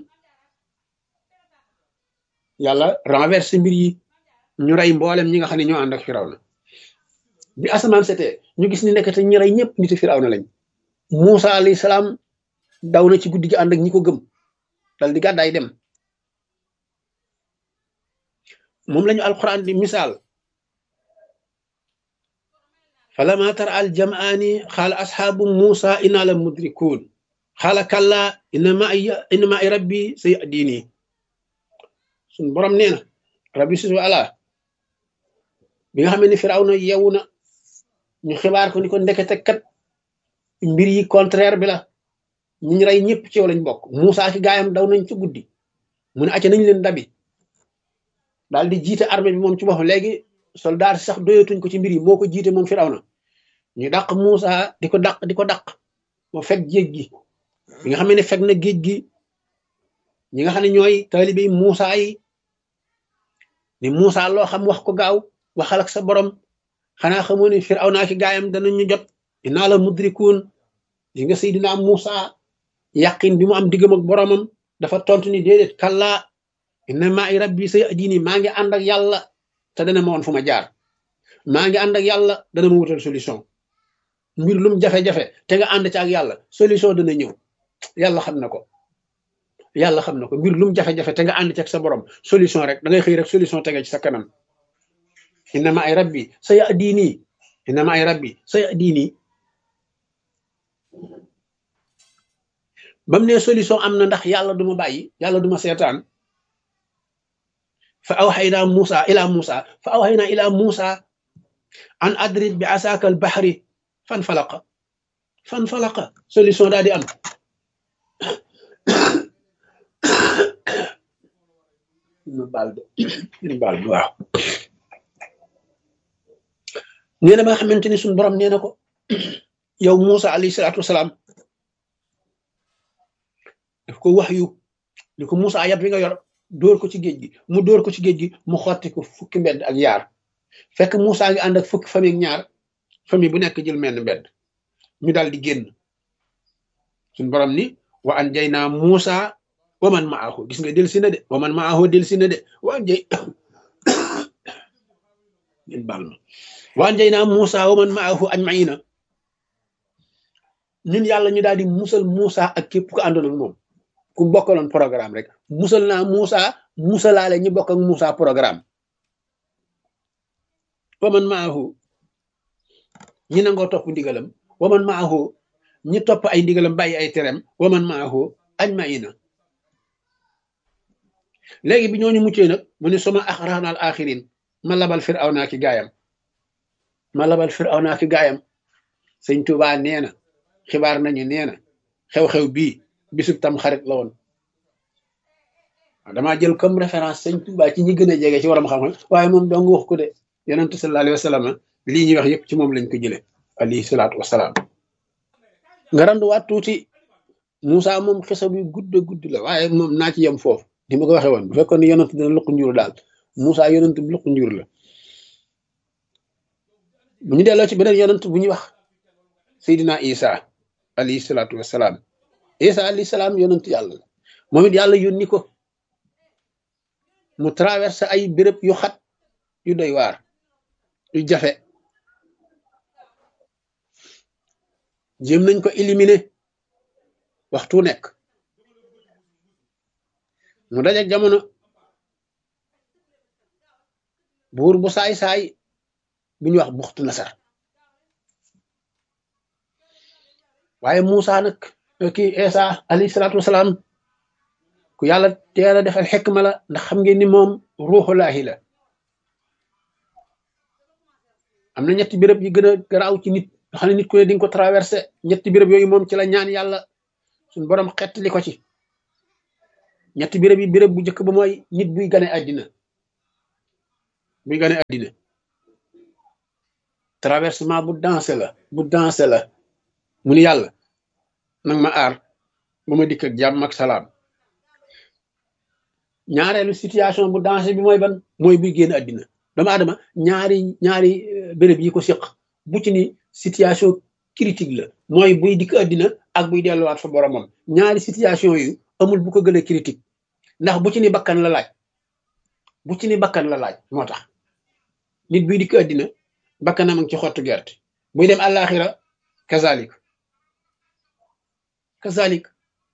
yàlla renverse mbir yi ñu rey mboolem ñi nga xam ne ñoo ànd ak Firawna bi asamaan setee ñu gis ni nekkate ñi rey ñëpp niti Firawna lañ Muusa alayhi salaam daw na ci guddi gi ànd ak ñi ko gëm dal di gàddaay dem moom lañu alquran di misaal falama tara al jamaani xaala asxaabu Muusa inna la mudrikuun xaala kalla inna ma inna ma rabbi sayahdini suñ borom nee na rabbi su ala bi nga xam ne Firawna yeewu na ñu xibaar ko ni ko ndekete kat mbir yi contraire bi la ñi ñu rey ñëpp ci yow lañ bokk Muusa ki gaayam daw nañ ci guddi mu ne acca nañ leen dabi daal di jiite armée bi moom ci boppam léegi soldat sax doyatuñ ko ci mbir yi moo ko jiite moom Firawna ñu dàq Muusa di ko dàq di ko dàq moo fekk géej gi bi nga xam ne fekk na géej gi ñi nga xam ne ñooy taalibe yi Muusa yi ni Muusa loo xam wax ko gaaw waxal ak sa borom xanaa xamoo ne Firawna ki gaayam danañu jot inna la mudrikuun yi nga Seydina Muusa yàqin bi mu am diggam ak boromam dafa tontu ni déedéet kalla inna ma'i rabbi sayahdini maa ngi ànd ak yàlla te dana ma woon fu ma jaar maa ngi ànd ak yàlla dana ma wutal solution mbir lum jafe-jafe te nga ànd ci ak yàlla solution dana ñëw yàlla xam na ko yàlla xam na ko mbir lum jafe-jafe te nga ànd ci ak sa borom solution rek da ngay xëy rek solution tege ci sa kanam inna ma'i rabbi sayahdini inna ma'i rabbi sayahdini bam ne solution am na ndax yàlla duma bàyyi yàlla duma seetaan fa awxaynaa Muusa ila Muusa fa awxaynaa ila Muusa an adrib bi asaaka al baxri fan falaqa fan falaqa solution daal di am ñu baal de ñu baal bi waaw nee na ba nga xamante ni suñu borom nee na ko yow Muusa alayhi salaatu wasalaam daf ko wax yu ni ko Muusa yat wi nga yor dóor ko ci géej gi mu dóor ko ci géej gi mu xotti ko fukki mbedd ak yaar fekk Muusa ngi ànd ak fukki famille ak ñaar famille bu nekk jël menn mbedd ñu daal di génn suñ borom ni wa an jay naa Muusa wa man maahu gis nga del si na de wa man maahu del si na de wa an jay ngeen baal ma wa an jay naa Muusa wa man maahu ajmaina ñun yàlla ñu daal di musal Muusa ak képp ko àndoon ak moom ku bokkaloon programme rek musal naa Muusa musalaale ñi bokk ak Muusa programme waman maahu ñi nangoo topp ndigalam waman maahu ñi topp ay ndigalam bàyyi ay terem waman maahu ajmaina léegi bi ñooñu muccee nag mu ne suma axraqna al axirin ma labal Firawna ki gaayam ma labal Firawna ki gaayam sëñ Tuubaa nee na xibaar nañu nee na xew-xew bii bisub tam xarit la woon damaa jël comme référence sëñ Tuubaa ci ñi gën a jege ci waram xam-xam waaye moom dong wax ko de yonent sallallahu alayhi wa sallam lii ñuy wax yëpp ci moom lañ ko jëlee alayhi salaatu wasalaam nga randuwaat tuuti Muusa moom xisa bi gudd gudd la waaye moom naa ci yem foofu di ma ko waxee woon bu fekkoon ne yonent dina luq njur daal Muusa yonent bi luq njur la bu ñu delloo ci beneen yonent bu ñuy wax Seydina Isa alayhi salaatu wasalaam Isa alayhi salaam yonent yàlla la moom it yàlla yónni ko mu traversé ay béréb yu xat yu doy waar yu jafe jéem nañ ko éliminer waxtu nekk mu dajak jamono buur bu saay-saay bu ñuy wax buxtu nasar waaye Muusa nag kii Isa alayhi salaatu wasalaam ku yàlla teel a defal xekma la ndax xam ngeen ni moom ruuxulaahi la am na ñetti béréb yi gën a garaaw ci nit nga xam ne nit ku ne di nga ko traversé ñetti béréb yooyu moom ci la ñaan yàlla suñu borom xett li ko ci ñetti béréb yi béréb bu njëkk ba mooy nit buy gane àddina buy gane àddina traversement bu dansé la bu dansé la mu ni yàlla nag ma aar ba ma dikk ak jàmm ak salaam. ñaareelu situation bu dansé bi mooy ban mooy buy génn àddina doomu aadama ñaari ñaari béréb yi ko séq bu ci ni situation critique la mooy buy dikk àddina ak buy delluwaat fa boromam ñaari situation yu amul bu ko gën a critique ndax bu ci ni bakkan la laaj bu ci ni bakkan la laaj moo tax nit buy dikk àddina bakkanam ak ci xottu gerte buy dem àllaaxira kazalik kazalik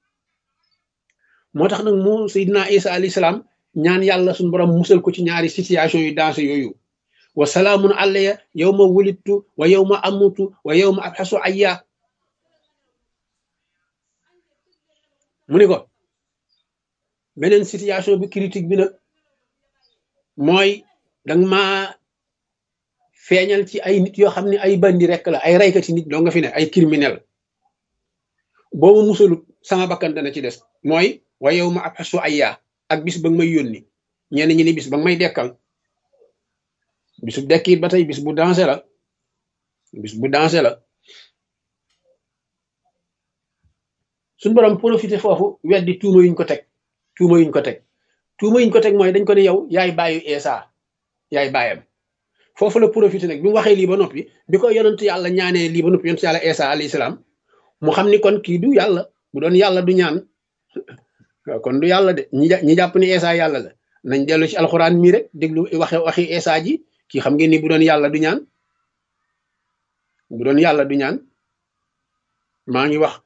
moo tax nag mu Seydina Isa alayhi salaam ñaan yàlla suñu borom musal ko ci ñaari situation yu dansé yooyu wa salaamun alayya yawma wulidtu wa yawma amutu wa yawma abxasu ayya mu ni ko beneen situation bi critique bi nag mooy danga ma feeñal ci ay nit yoo xam ne ay bandi rek la ay raykati nit doo nga fi ne ay criminel boo ma musalut sama bakkan dana ci des mooy wa yow ma ab xasu ayya ak bis ba nga may yónni ñenn ñi ni bis ba nga may dekkal bisu dekkiit ba tey bis bu dansé la bis bu dansé la suñu borom profité foofu weddi tuuma yuñ ko teg tuuma yuñ ko teg tuuma yuñ ko teg mooy dañ ko ne yow yaay bàyyu Isa yaay bàyyam foofu la profité nag bi mu waxee lii ba noppi bi ko yonent yàlla ñaanee lii ba noppi yonent yàlla Isa alayhi salaam mu xam ni kon kii du yàlla bu doon yàlla du ñaan kon du yàlla de ñi ñi jàpp ni Isa yàlla la nañ dellu ci alxuraan mii rek déglu waxe waxi Isa ji kii xam ngeen ni bu doon yàlla du ñaan bu doon yàlla du ñaan maa ngi wax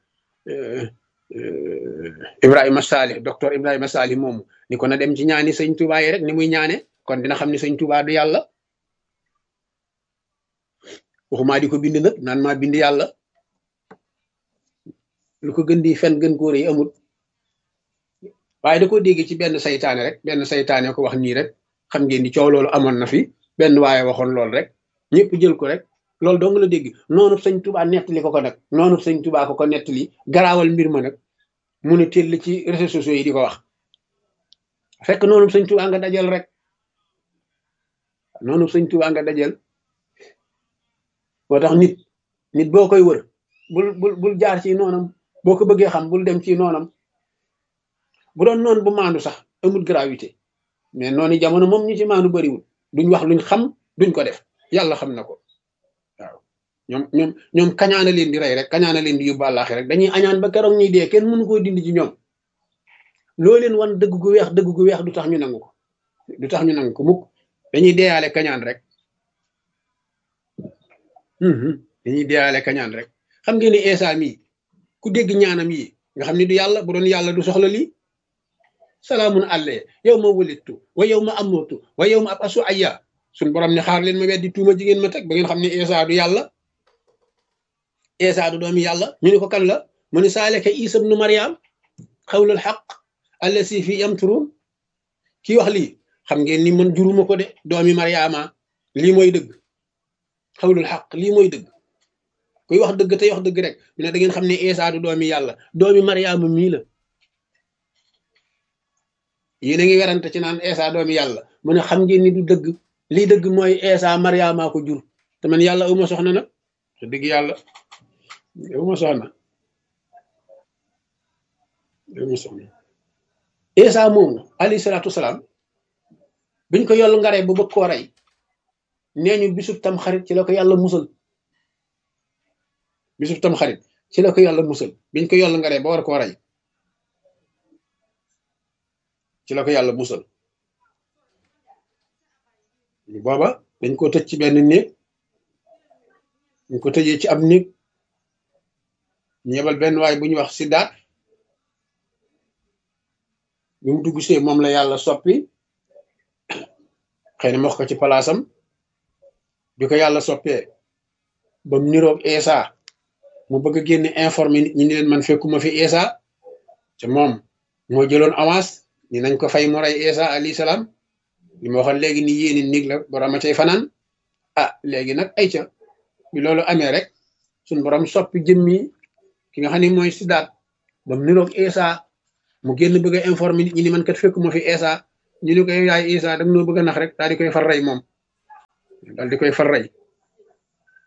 Ibrahima Salih docteur Ibrahima Salih moomu ni ko na dem ci ñaani sëñ Touba yi rek ni muy ñaane kon dina xam ni sëñ Touba du yàlla waxumaa di ko bind nag naan maa bind yàlla lu ko gën di fen gën kóor yi amul waaye da ko dégg ci benn saytaane rek benn saytaane ko wax nii rek xam ngeen ni coow loolu amoon na fi benn waaye waxoon loolu rek ñëpp jël ko rek loolu dong la dégg noonu sëñ Touba nettali ko ko nag noonu sëñ Touba ko ko nettali garaawal mbir ma nag mu ne teel ci réseaux sociaux yi di ko wax fekk noonu sëñ Touba nga dajal rek noonu sëñ Touba nga dajal boo tax nit nit boo koy wër bul bul bul jaar ci noonam boo ko bëggee xam bul dem ci noonam bu doon noonu bu maandu sax amul gravité mais noonu jamono moom ñu ci maandu bariwul duñ wax luñ xam duñ ko def yàlla xam na ko waaw ñoom ñoom ñoom kañaana leen di rey rek kañaana leen di yóbbu àllaaxi rek dañuy añaan ba keroog ñuy dee kenn mënu koo dindi ci ñoom loo leen wan dëgg gu weex dëgg gu weex du tax ñu nangu ko du tax ñu nangu ko mukk dañuy deeyaale kañaan rek dañuy deeyaale kañaan rek xam ngeen ni Isa mii ku dégg ñaanam yi nga xam ni du yàlla bu doon yàlla du soxla lii salaamun alayya yow ma wulidtu wa yow ma amutu wa yow ma ab'asu ayya suñ borom ne xaar leen ma weddi tuuma jigéen ma teg ba ngeen xam ne Isa du yàlla Isa du doomi yàlla ñu ne ko kan la mu ne saaleka Isa ibnu Maryam xawlul xaq allasi fi yamturun kii wax lii xam ngeen ni man juruma ko de doomi Maryama lii mooy dëgg xawlul xaq lii mooy dëgg kuy wax dëgg tey wax dëgg rek mu ne da ngeen xam ne Isa du doomi yàlla doomi Maryama mii la yéen a ngi werante ci naan Isa doomi yàlla mu ne xam ngeen ni du dëgg lii dëgg mooy Isa Maryama ko jur te man yàlla uma soxna nag te dëgg yàlla uma soxna uma soxna Isa moomu alayhi salaatu wasalaam biñ ko yollu ngaree ba bëgg koo rey nee ñu bisub tam xarit ci la ko yàlla musal bisub tam xarit ci la ko yàlla musal biñ ko yollu ngaree ba war koo rey ci la ko yàlla musal booba dañ ko tëj ci benn néeg dañ ko tëjee ci ab néeg ñu yebal benn waay bu ñuy wax Sidaat bi mu dugg see moom la yàlla soppi xëy na wax ko ci palaasam bi ko yàlla soppee ba mu niroog Isa mu bëgg a génne informé nit ñi ni leen man fekkuma fi Isa te moom moo jëloon avance ni nañ ko fay mu rey Isa alayhi salaam li ma waxoon léegi ni yéeni nig la borom a cay fanaan ah léegi nag ay ca bi loolu amee rek suñ borom soppi jëmmi ki nga xam ne mooy Sidaat ba mu niroog Isa mu génn bëgg a informé nit ñi ni man kat fekkuma fi Isa ñu ne ko yaay Isa dag noo bëgg a nax rek daal di koy far rey moom daal di koy far rey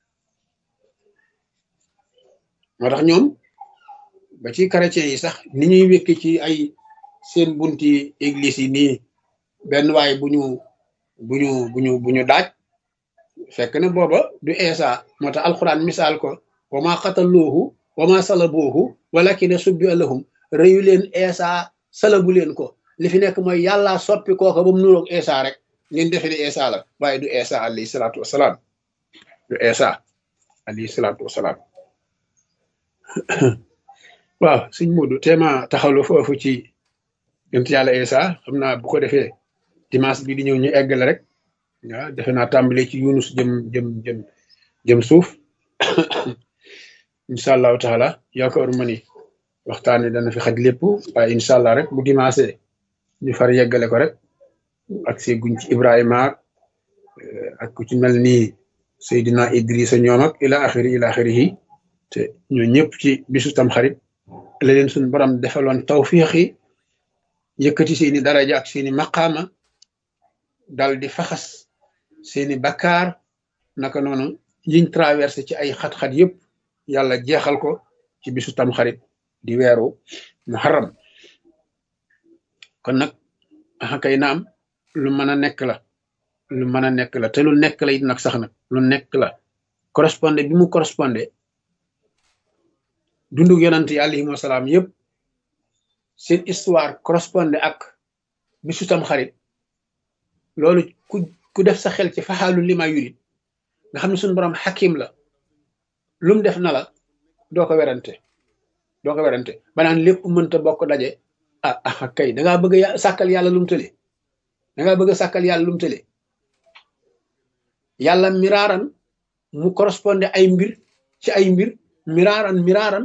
moo tax ñoom ba ci chrétien yi sax ni ñuy wékki ci ay seen bunti église yi nii benn waay bu ñu bu ñu bu ñu bu ñu daaj fekk na booba du Eesa moo tax alxuraan misaal ko wa ma xataluuhu wa ma salabuuhu walakin subbiha lahum rëyu leen Eesa salabu leen ko li fi nekk mooy yàlla soppi kooka ba mu nuroog Eesa rek ngeen defe ne Eesa la waaye du Eesa alayhi salaatu wasalaam du Eesa alayhi salaatu wasalaam waaw suñ mudu teema taxawlu foofu ci yonent yàlla Eesa xam naa bu ko defee dimanche bi di ñëw ñu eggale rek waaw defe naa tàmbale ci Yunus jëm jëm jëm jëm suuf incha allahu taala yaakaar ma ni waxtaan wi dana fi xaj lépp waaye incha allah rek bu dimanche ñu far yeggale ko rek ak see guñ ci Ibrahima ak ku ci mel ni Seydina Idrissa ñoom ak ila axiri ila axirihi te ñoo ñëpp ci bisu tam xarit la leen suñu borom defaloon tawfiix yi yëkkati seeni daraja ak seeni maqaama dal di faxas seeni bakkaar naka noonu yiñ traversé ci ay xat-xat yëpp yàlla jeexal ko ci bisu tam xarit di weeru muharram kon nag axa kay naam lu mën a nekk la lu mën a nekk la te lu nekk la it nag sax nag lu nekk la correspondé bi mu correspondé dundug yonant yi alayhimu wasalaam yëpp seen histoire correspondé ak bisu tam xarit loolu ku ku def sa xel ci faxaalu li ma yurit nga xam ne suñu borom xakim la lu mu def na la doo ko werante doo ko werante ba naan lépp mënta bokk daje ah ah kay da ngaa bëgg a sàkkal yàlla lu mu tële da ngaa bëgg a sàkkal yàlla lu mu tële yàlla miraaran mu correspondé ay mbir ci ay mbir miraaran miraaran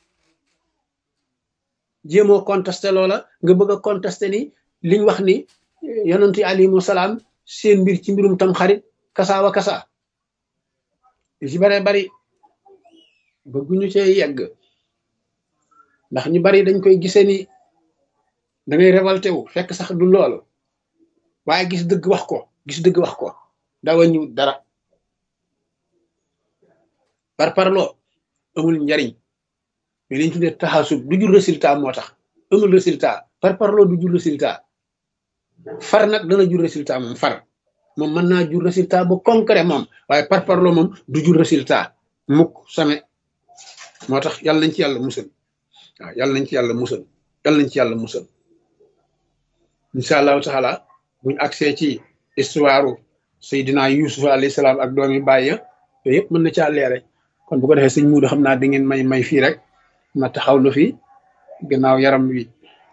jéemoo contesté loola nga bëgg a contesté ni liñ wax ni yonent yi alayhimu salaam seen mbir ci mbirum tam xarit kasaawa kasa li ci bare bari bëgguñu cee yegg ndax ñu bari dañ koy gisee ni da ngay révolté wu fekk sax du loolu waaye gis dëgg wax ko gis dëgg wax ko dawa ñu dara par parloo amul njariñ mais liñ tuddee taxasub du jur résultat moo tax amul résultat par parloo du jur résultat far nag dana jur résultat moom far moom mën naa jur résultat bu concret moom waaye par parloo moom du jur résultat mukk same moo tax yàlla nañ ci yàlla musal waaw yàlla nañ ci yàlla musal yàlla nañ ci yàlla musal incha allahu taala buñ accès ci histoire Seydina Yusuf alayhi salaam ak doomi bàyyi yooyu yëpp mën na caa leere kon bu ko defee sëñ Muudu xam naa da ngeen may may fii rek ma taxawlu fi gannaaw yaram wi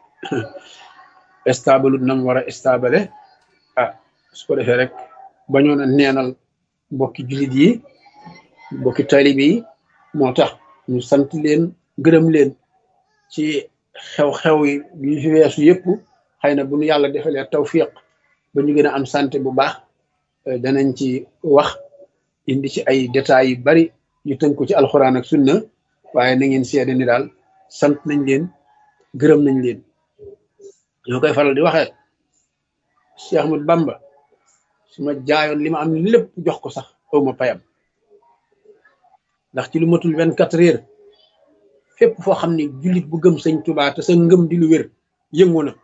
stable na mu war a stable ah su ko defee rek bañoon a neenal mbokki jullit yi mbokki taalibe yi moo tax ñu sant leen gërëm leen ci xew-xew yi fi weesu yëpp xëy na bu ñu yàlla defalee tawfiq ba ñu gën a am santé bu baax danañ ci wax indi ci ay détails yu bari yu tënku ci alxuraan ak sunna waaye na ngeen seede ni daal sant nañ leen gërëm nañ leen ñoo koy faral di waxee Cheikh Ahmad Bamba su ma jaayoon li ma am lépp jox ko sax aw ma payam ndax ci lu matul vingt quatre heures fépp foo xam ne jullit bu gëm sëñ Tuubaa te sa ngëm di lu wér yëngu na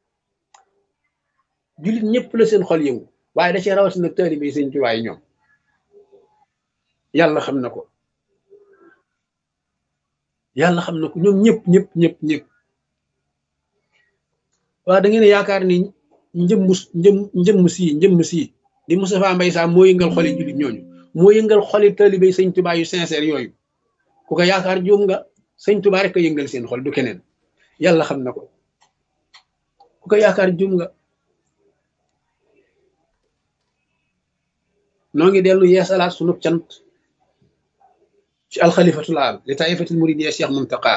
jullit ñëpp la seen xol yëngu waaye da cee rawatina taalibe yi sëñ Tuubaa yi ñoom yàlla xam na ko yàlla xam na ko ñoom ñëpp ñëpp ñëpp ñëpp waaw da ngeen yaakaar ni njëmmu njëm njëmm sii njëmm sii di Moustapha Mbaye Sam moo yëngal xoli jullit ñooñu moo yëngal xoli taalibe sëñ Tuubaa yu sincère yooyu ku ko yaakaar juum nga sëñ Tuubaa rek ko yëngal seen xol du keneen yàlla xam na ko ku ko yaakaar juum nga noo ngi dellu yeesalaat sunu cant ci alxalifatul aam li taifatul muridiyya Cheikh Muntaqa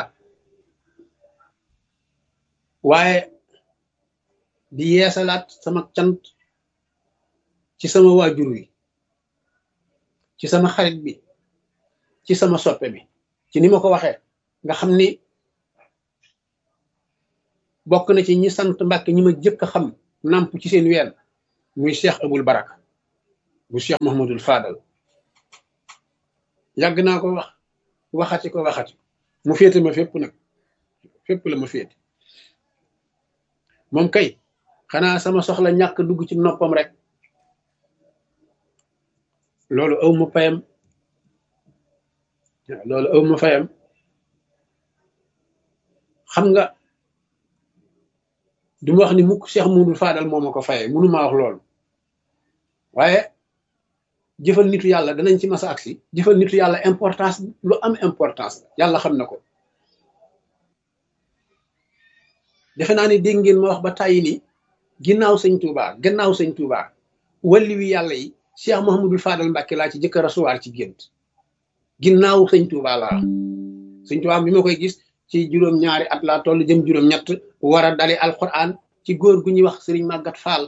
waaye di yeesalaat sama cant ci sama waajur wi ci sama xarit bi ci sama soppe bi ci ni ma ko waxee nga xam ni bokk na ci ñi sant Mbàkke ñi ma jëkk a xam namp ci seen ween muy Cheikh Abul Baraka bu Cheikh Mouhamadul Fadal yàgg naa ko wax waxati ko waxati mu féete ma fépp nag fépp la ma féete moom kay xanaa sama soxla ñàkk dugg ci noppam rek loolu aw ma payam loolu aw ma fayam xam nga du ma wax ni mukk Cheikh Moudou Fadal moo ma ko fayee mënu maa wax loolu waaye jëfal nitu yàlla danañ ci masa agsi jëfal nitu yàlla importance lu am importance yàlla xam na ko defe naa ni dégg ngeen ma wax ba tàyyi ni ginnaaw sëñ Touba gannaaw sëñ Touba walli wi yàlla yi Cheikh Mouhamadul Fadal Mbàkke laa ci jëkk a rasuwaar ci gént ginnaaw sëñ Touba laa sëñ Touba bi ma koy gis ci juróom-ñaari at laa toll jëm juróom-ñett war a dali alquran ci góor gu ñuy wax sëriñ Màggat Fall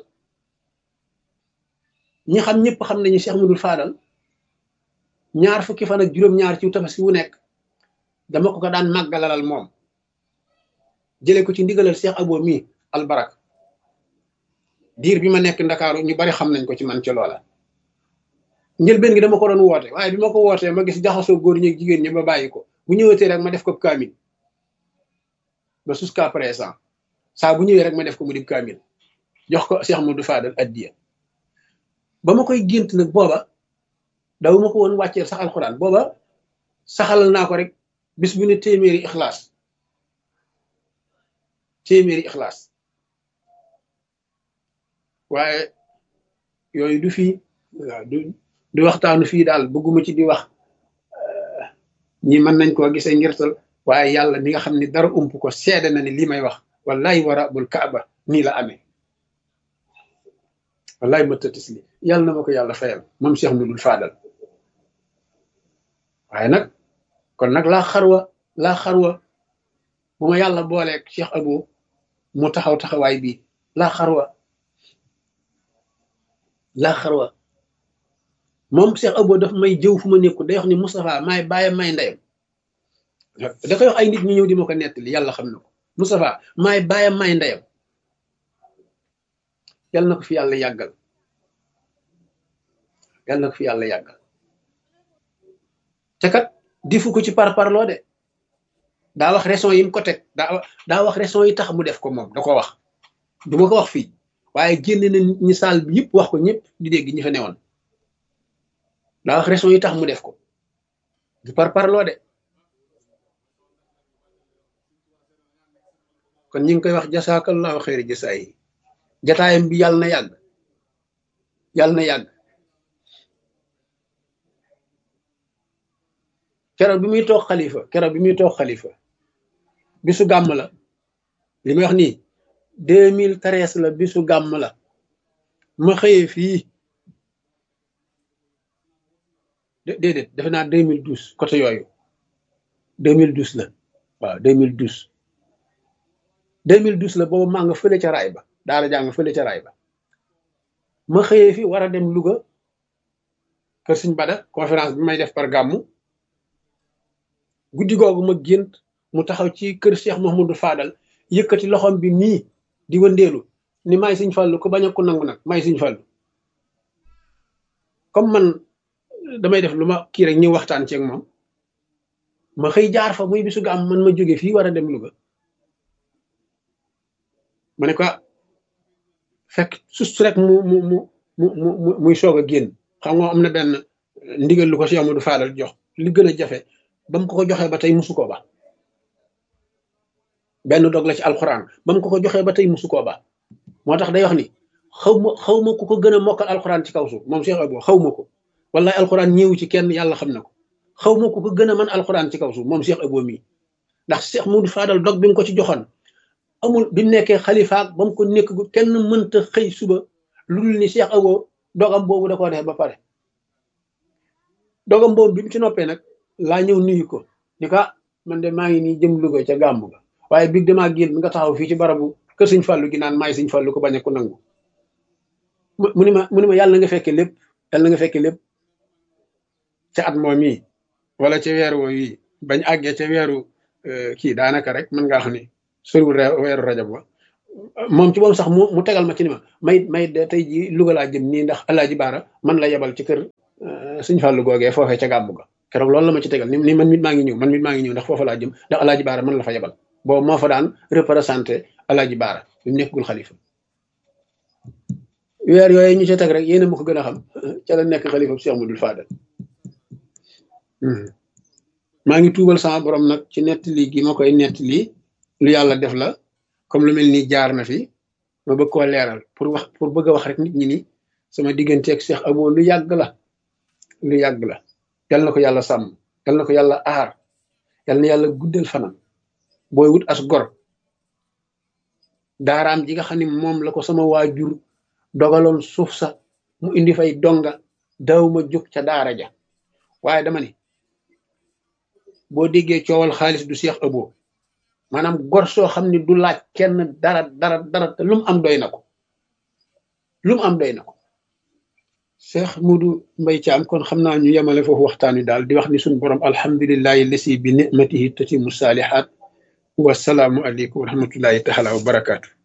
ñi xam ñëpp xam nañu Cheikh Mouhamadul Fadal ñaar fukki fan ak juróom-ñaar ci tabaski wu nekk dama ko ko daan màggalalal moom jëlee ko ci ndigalal Cheikh Abo mi albarak diir bi ma nekk Ndakaaru ñu bari xam nañ ko ci man ci loola njëlbeen gi dama ko doon woote waaye bi ma ko wootee ma gis jaxasoo góor ñi ak jigéen ñi ba bàyyi ko bu ñëwatee rek ma def ko kaamil ba jusqu'à présent saa bu ñëwee rek ma def ko mu di kaamil jox ko Cheikh Modou Fadal addiya ba ma koy gént nag booba daw ma ko woon wàcceel sax alxuraan booba saxalal naa ko rek bis bu ne téeméeri ixlaas téeméeri ixlaas waaye yooyu du fii waaw du du waxtaanu fii daal bëgguma ci di wax ñi mën nañ koo gisee ngirtal waaye yàlla mi nga xam ne dara ump ko seede na ni lii may wax wallahi wa rabbul kaaba nii la amee wallahi ma tëtis li yàlla na ma ko yàlla fayal moom Cheikh Mouhamadul Fadal waaye nag kon nag laa xarwa laa xarwa bu ma yàlla booleeg Cheikh Abo mu taxaw taxawaay bii laa xarwa laa xarwa moom Cheikh Abo daf may jëw fu ma nekkul day wax ni Moustapha maay bàyyam may ndeyam da koy wax ay nit ñu ñëw di ma ko nettali yàlla xam na ko Moustapha maay bàyyam may ndeyam yàlla na ko fi yàlla yàggal yàlla na ko fi yàlla yàggal te kat difu ko ci par parloo de daa wax raison yi mu ko teg daa daa wax raison yi tax mu def ko moom da ko wax du ma ko wax fii waaye génne na ñi saal bi yëpp wax ko ñëpp di dégg ñi fa newoon daa wax raison yi tax mu def ko du par parloo de kon ñu ngi koy wax jasaakallahu xeeri jasaay yi jataayam bi yàlla na yàgg yàlla na yàgg keroog bi muy toog xalifa keroog bi muy toog xalifa bisu gàmm la li may wax nii deux mille treize la bisu gàmm la ma xëyee fii déedéet defe naa deux mille douze côté yooyu deux mille douze la waaw deux mille douze deux mille douze la boobu maa nga fële ca raay ba daara jaa nga fële ca raay ba ma xëyee fi war a dem Louga kër Sëñ Bada conférence bi may def par gàmmu guddi googu ma gént mu taxaw ci kër Cheikh Mouhamadou Fadal yëkkati loxom bi nii di wëndeelu ni may Sëñ Fallu ko bañ a ko nangu nag may Sëñ Fallu comme man damay def lu ma kii rek ñëw waxtaan ceeg moom ma xëy jaar fa muy bisu gàmm man ma jóge fii war a dem Louga ma ne ko fekk sus rek mu mu mu mu mu muy soog a génn xam nga am na benn ndigal lu ko Cheikh Amadou Fadal jox li gën a jafe ba mu ko ko joxee ba tey musu koo ba benn dog la ci alxuraan ba mu ko ko joxee ba tey musu koo ba moo tax day wax ni xaw ma xaw ma ku ko gën a mokkal alxuraan ci kaw suuf moom Cheikh Abo xaw ma ko wallahi alxuraan ñëwu ci kenn yàlla xam na ko xaw ma ku ko gën a mën alxuraan ci kaw suuf moom Cheikh Abo mii ndax Cheikh Amadou Fadal dog bi mu ko ci joxoon amul bi mu nekkee xalifaak ba mu ko nekk kenn mënta xëy suba lu dul ni Cheikh Abo dogam boobu da koo def ba pare dogam boobu bi mu ci noppee nag laa ñëw nuyu ko ni ko man de maa ngi nii jëm Louga ca gàmmu ga waaye big damaa génn nga taxaw fii ci barabu kër Sëñ Fallu gi naan maay Sëñ Fallu ko bañ a ko nangu mu ni ma mu ni ma yàlla na nga fekke lépp yàlla na nga fekke lépp ca at moom yi wala ca weer woo yi bañ àggee ca weeru kii daanaka rek mën ngaa xam ne soriwul weeru rajab wa moom ci moom sax mu mu tegal ma ci ni ma may may de tey ji Louga laa jëm nii ndax Alaaji Baara man la yebal ci kër Sëñ Fallu googee foofee ca gàmmu ga keroog loolu la ma ci tegal ni ni man mit maa ngi ñëw man mit maa ngi ñëw ndax foofa laa jëm ndax alaaji baara man la fa yebal boobu moo fa daan représenté alaaji baara bi mu nekkul xalifa weer yooyu ñu ca teg rek yéen a ma ko gën a xam ca la nekk xalifa Cheikh Modou Fadal maa ngi tuubal sama borom nag ci nettali gi ma koy nettali lu yàlla def la comme lu mel ni jaar na fi ma bëgg koo leeral pour wax pour bëgg a wax rek nit ñi ni sama digganteeg Cheikh Abo lu yàgg la lu yàgg la yal na ko yàlla sàmm yal na ko yàlla aar yal na yàlla guddal fanam booy wut as gor daaraam ji nga xam ne moom la ko sama waajur dogaloon suuf sa mu indi fay donga daaw ma jóg ca daara ja waaye dama ni boo déggee coowal xaalis du Cheikh Abo maanaam gor soo xam ne du laaj kenn dara dara dara te lu mu am doy na ko lu mu am doy na ko Cheikh Modou Mbaye Thiam kon xam naa ñu yemale foofu waxtaan wi daal di wax ni suñu borom alhamdulillahi lasi bi nicmatihi tatimu salihat wasalaamu aleykum wa rahmatullahi taala wa barakaatu